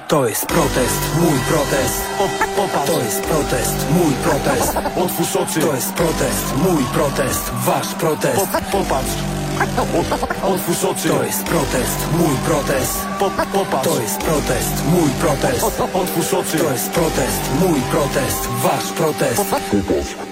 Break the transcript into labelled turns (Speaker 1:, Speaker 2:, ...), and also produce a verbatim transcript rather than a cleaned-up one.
Speaker 1: To jest protest, mój protest. Popatrz, to jest protest, mój protest.
Speaker 2: Otwórz oczy.
Speaker 1: To jest protest, mój protest, wasz protest.
Speaker 2: Popatrz. Otwórz oczy.
Speaker 1: To jest protest, mój protest.
Speaker 2: Popatrz.
Speaker 1: To jest protest, mój protest.
Speaker 2: Otwórz oczy.
Speaker 1: To jest protest, mój protest, wasz protest.
Speaker 2: Popatrz.